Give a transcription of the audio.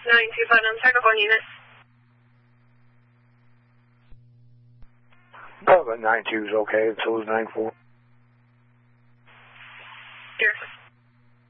925, check-up on unit. Oh, but 92 is okay, and so is 94. Cheers.